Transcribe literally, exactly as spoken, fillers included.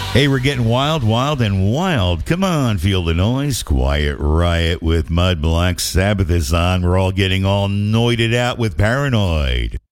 Hey, we're getting wild, wild, and wild. Come on, feel the noise. Quiet Riot with Mud. Black Sabbath is on. We're all getting all noited out with Paranoid.